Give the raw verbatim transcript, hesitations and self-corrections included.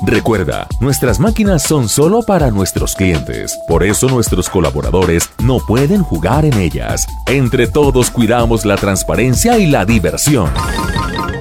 Recuerda, nuestras máquinas son solo para nuestros clientes. Por eso nuestros colaboradores no pueden jugar en ellas. Entre todos cuidamos la transparencia y la diversión.